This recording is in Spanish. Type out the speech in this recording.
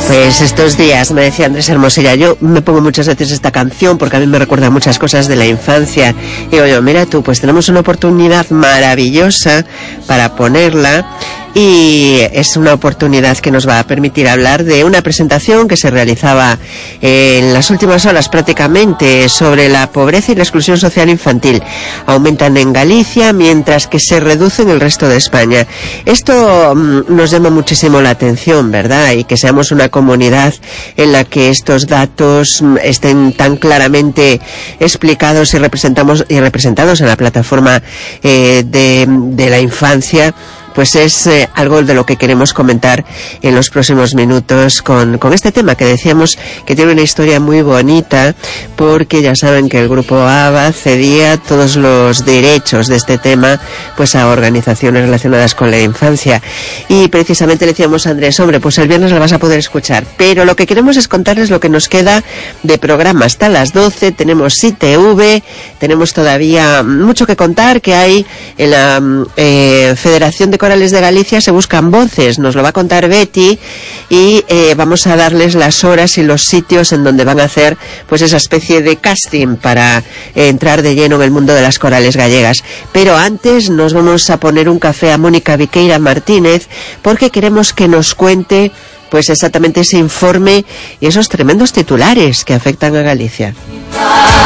Pues estos días, me decía Andrés Hermosilla, yo me pongo muchas veces esta canción porque a mí me recuerda muchas cosas de la infancia. Y digo yo, mira tú, pues tenemos una oportunidad maravillosa para ponerla. Y es una oportunidad que nos va a permitir hablar de una presentación que se realizaba en las últimas horas prácticamente sobre la pobreza y la exclusión social infantil. Aumentan en Galicia mientras que se reduce en el resto de España. Esto nos llama muchísimo la atención, ¿verdad? Y que seamos una comunidad en la que estos datos estén tan claramente explicados y representados en la plataforma de la infancia. Pues es algo de lo que queremos comentar en los próximos minutos con este tema que decíamos que tiene una historia muy bonita, porque ya saben que el grupo ABBA cedía todos los derechos de este tema pues a organizaciones relacionadas con la infancia. Y precisamente le decíamos a Andrés, hombre, pues el viernes la vas a poder escuchar, pero lo que queremos es contarles lo que nos queda de programa hasta las 12. Tenemos ITV, tenemos todavía mucho que contar, que hay en la Federación de Corales de Galicia. Se buscan voces, nos lo va a contar Betty, y vamos a darles las horas y los sitios en donde van a hacer pues esa especie de casting para entrar de lleno en el mundo de las corales gallegas. Pero antes nos vamos a poner un café a Mónica Viqueira Martínez, porque queremos que nos cuente pues exactamente ese informe y esos tremendos titulares que afectan a Galicia.